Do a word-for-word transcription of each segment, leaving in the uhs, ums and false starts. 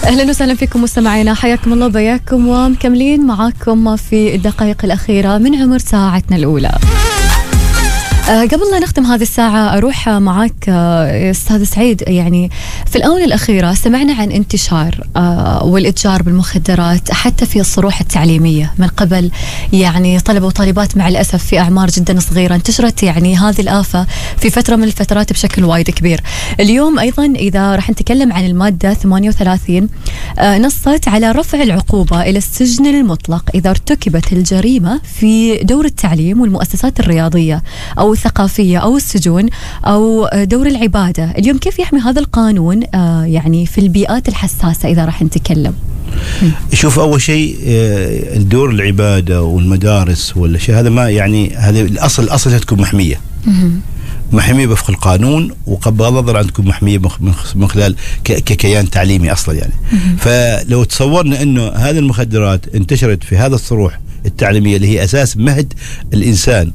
أهلا وسهلا فيكم مستمعينا، حياكم الله وبياكم ومكملين معاكم في الدقائق الأخيرة من عمر ساعتنا الأولى. أه قبل لا نختم هذه الساعة أروح معك أه أستاذ سعيد. يعني في الآونة الأخيرة سمعنا عن انتشار أه والإتجار بالمخدرات حتى في الصروح التعليمية من قبل يعني طلبة وطالبات، مع الأسف في أعمار جدا صغيرة. انتشرت يعني هذه الآفة في فترة من الفترات بشكل وايد كبير. اليوم أيضا إذا راح نتكلم عن المادة ثمانية وثلاثين أه نصت على رفع العقوبة إلى السجن المطلق إذا ارتكبت الجريمة في دور التعليم والمؤسسات الرياضية أو الثقافية أو السجون أو دور العبادة. اليوم كيف يحمي هذا القانون آه يعني في البيئات الحساسة إذا راح نتكلم؟ شوف، أول شيء آه الدور العبادة والمدارس والأشياء هذا ما يعني هذا الأصل الأصل تكون محمية محمية وفق القانون، وقبل النظر أن تكون محمية من خلال ككيان تعليمي أصلا يعني. فلو تصورنا أنه هذه المخدرات انتشرت في هذا الصروح التعليمية اللي هي أساس مهد الإنسان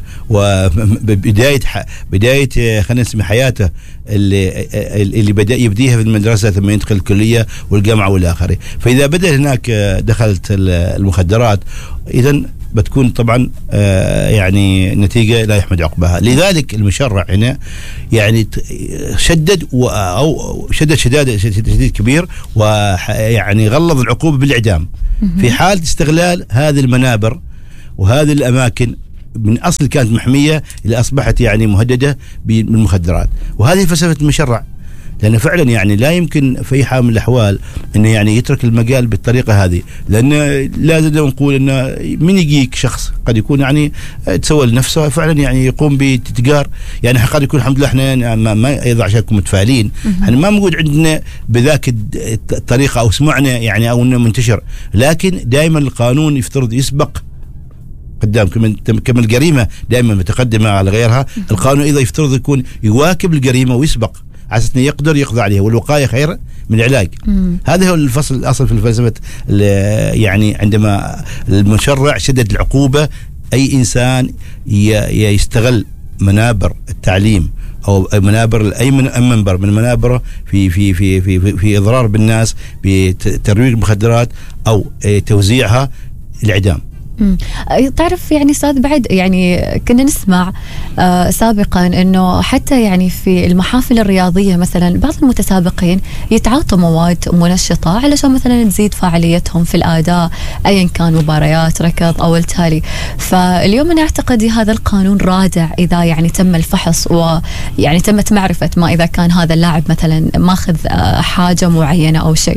وبداية بداية خلينا نسمي حياته اللي اللي بدأ يبديها في المدرسة ثم يدخل الكلية والجامعة والآخره، فإذا بدأ هناك دخلت المخدرات إذن بتكون طبعا آه يعني نتيجة لا يحمد عقبها. لذلك المشرع هنا يعني شدد أو شدد شداد شديد كبير، ويعني غلظ العقوبة بالإعدام في حال استغلال هذه المنابر وهذه الأماكن من أصل كانت محمية إلى أصبحت يعني مهددة بالمخدرات. وهذه فلسفة المشرع، لأنه فعلا يعني لا يمكن في أي حال من الأحوال أنه يعني يترك المجال بالطريقة هذه، لأن لازم نقول أنه من يجيك شخص قد يكون يعني تسوى لنفسه فعلا يعني يقوم بتجار، يعني قد يكون الحمد لله احنا ما, ما يضع شيء متفائلين، احنا ما موجود عندنا بذاك الطريقة أو سمعنا يعني أو أنه منتشر، لكن دائما القانون يفترض يسبق قدام كما الجريمة دائما متقدمة على غيرها، القانون إذا يفترض يكون يواكب الجريمة ويسبق على أساس يقدر يقضي عليها، والوقاية خير من العلاج. مم. هذا هو الفصل الأصل في الفلسفة، يعني عندما المشرع شدد العقوبة أي إنسان يستغل منابر التعليم أو منابر أي منبر من منابره في في في في في, في إضرار بالناس بترويج المخدرات أو توزيعها، الإعدام. تعرف يعني أستاذ بعد يعني كنا نسمع آه سابقا أنه حتى يعني في المحافل الرياضية مثلا بعض المتسابقين يتعاطوا مواد منشطة علشان مثلا تزيد فاعليتهم في الأداء أيا كان مباريات ركض أو التالي. فاليوم أنا أعتقد هذا القانون رادع إذا يعني تم الفحص ويعني تمت معرفة ما إذا كان هذا اللاعب مثلا ماخذ آه حاجة معينة أو شيء.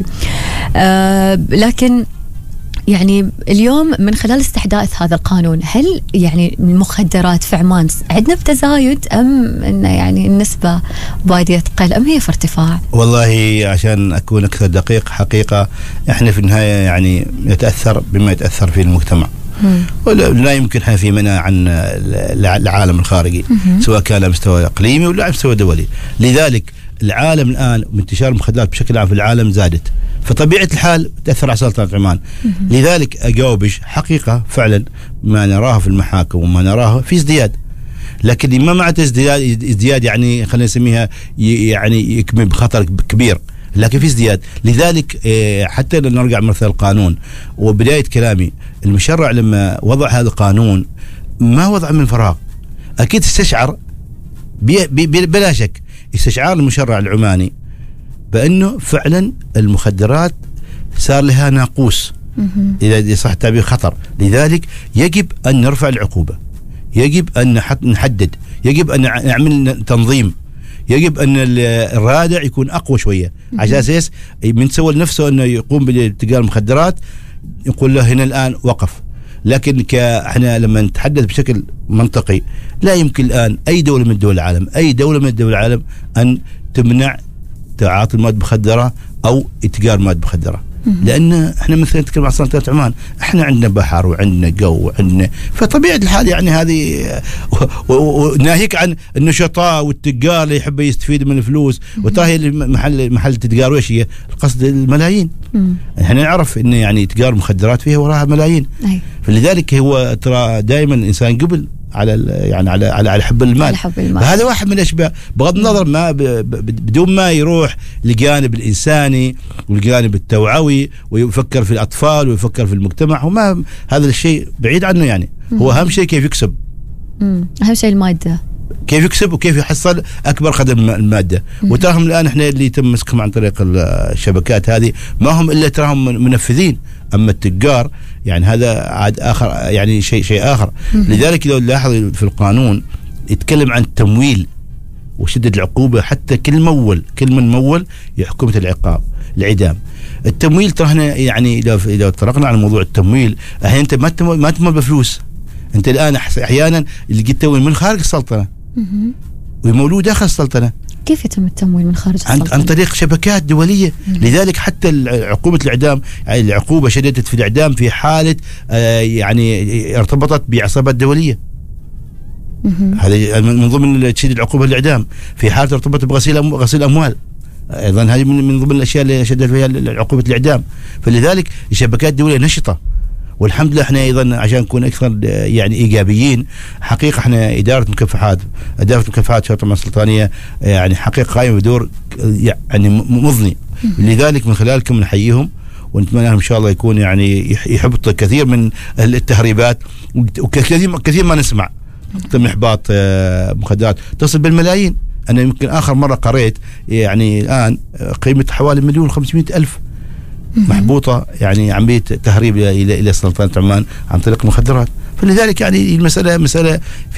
آه لكن يعني اليوم من خلال استحداث هذا القانون هل يعني المخدرات في عمان عندنا بتزايد أم إنه يعني النسبة بادية تقل أم هي في ارتفاع؟ والله عشان أكون أكثر دقيق، حقيقة إحنا في النهاية يعني نتأثر بما يتأثر في المجتمع، ولا يمكن احنا في منع عن العالم الخارجي مم. سواء كان على مستوى اقليمي ولا على مستوى دولي. لذلك العالم الان انتشار المخدرات بشكل عام في العالم زادت، فطبيعه الحال تاثر على سلطنه عمان. مم. لذلك اجاوبش حقيقه فعلا ما نراه في المحاكم وما نراه في ازدياد، لكن ما معناته ازدياد ازدياد يعني خلينا نسميها يعني يكمن بخطر كبير، لكن في ازدياد. لذلك حتى لو نرجع مثل القانون وبداية كلامي، المشرع لما وضع هذا القانون ما وضع من فراغ، أكيد استشعر بلا شك استشعار المشرع العماني بأنه فعلا المخدرات صار لها ناقوس إذا صح التعبير خطر. لذلك يجب أن نرفع العقوبة، يجب أن نحدد، يجب أن نعمل تنظيم، يجب أن الرادع يكون أقوى شوية عشان أساس من تسوى لنفسه أنه يقوم بتجار المخدرات يقول له هنا الآن وقف. لكن كإحنا لما نتحدث بشكل منطقي لا يمكن الآن أي دولة من دول العالم أي دولة من دول العالم أن تمنع تعاطي المواد المخدرة أو اتجار مواد مخدرة، لأن إحنا مثلا نتكلم عن سلطنة عمان، إحنا عندنا بحر وعندنا جو وعندنا، فطبيعة الحال يعني هذه وناهيك عن النشطاء والتجار اللي يحب يستفيد من الفلوس وتاهي المحل محل التجار وإيش هي القصد الملايين. إحنا نعرف إن يعني تجار مخدرات فيها وراها ملايين، فلذلك هو ترى دائما الإنسان قبل على يعني على على على حب المال. على حب المال. هذا واحد من الاشباه، بغض النظر ما ب ب بدون ما يروح للجانب الانساني والجانب التوعوي ويفكر في الاطفال ويفكر في المجتمع، وما هذا الشيء بعيد عنه يعني. هو اهم شيء كيف يكسب. امم اهم شيء الماده، كيف يكسب وكيف يحصل اكبر قدر من الماده. وتراهم الان احنا اللي تم مسكهم عن طريق الشبكات هذه ما هم الا تراهم منفذين، اما التجار يعني هذا عاد اخر، يعني شيء شيء اخر. لذلك لو نلاحظ في القانون يتكلم عن التمويل وشدد العقوبه، حتى كل مول كل من مول يحكم العقاب الإعدام. التمويل ترى هنا يعني لو لو طرقنا على موضوع التمويل، احيانا انت ما تمول ما تمول بفلوس، انت الان احيانا اللي قد تمويل من خارج السلطنه ويمولوه داخل السلطنه. كيف يتم التمويل من خارج السلطنه؟ عن طريق شبكات دوليه. مم. لذلك حتى عقوبه الاعدام، يعني العقوبه شددت في الاعدام في حاله آه يعني ارتبطت بعصابات دوليه. هذا من ضمن تشديد العقوبه الاعدام في حاله ارتبطت بغسيل أم غسيل اموال، ايضا هذه من ضمن الاشياء اللي شددت فيها عقوبه الاعدام. فلذلك الشبكات الدوليه نشطه، والحمد لله احنا ايضا عشان نكون اكثر يعني ايجابيين، حقيقه احنا اداره مكافحات اداره مكافحات شرطه السلطانيه يعني حقيقه قائمه بدور يعني مضني. لذلك من خلالكم نحييهم ونتمنى ان شاء الله يكون يعني يحبط كثير من التهريبات، وكثير كثير ما نسمع تم احباط مخدرات تصل بالملايين. انا يمكن اخر مره قريت يعني الان قيمه حوالي مليون وخمسمائة الف محبوطه، يعني عمليه تهريب الى الى سلطنه عمان عن طريق المخدرات. فلذلك يعني المساله مساله